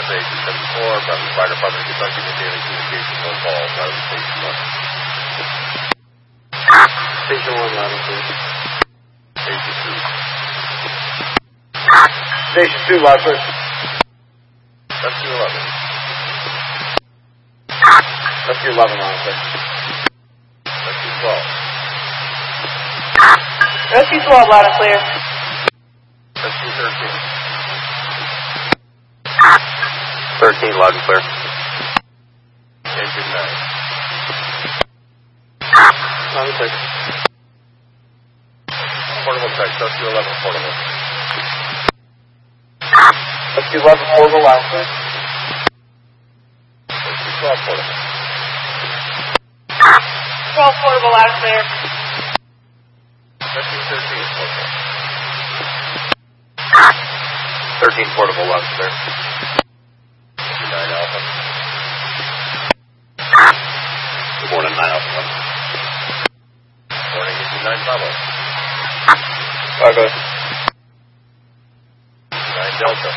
Station 74, Bradley Fire Department, Kentucky, the daily communication phone call, out of Station 1. Station 1, loud and clear. Station 2. Station 2, loud and clear. Rescue 11. Rescue 11, loud and clear. Rescue 12. Rescue 12, loud and clear. Rescue 13. 13, loud and clear. Engine 9. Loud and clear. Portable text, Rescue 11, portable. Rescue 11, portable, loud and clear. Rescue 12, portable. 12 portable, loud and clear. Rescue 13, portable. 13, portable, loud and clear. Rescue 9 Alpha. Good morning, 9 Alpha 1. Morning, Rescue 9 Bravo. Okay. 9 Delta.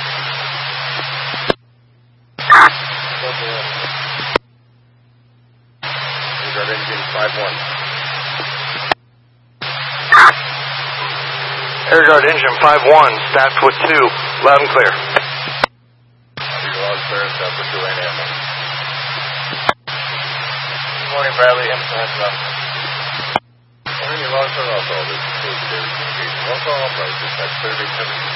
Guard engine 5-1. Air Guard engine 5-1, staffed with 2, loud and clear. You're loud and clear, staff with 2 and ammo. Good morning, Bradley. Emerson heads up. Morning, you're loud and clear also. This is the daily communication phone call, Bradley Dispatch 30,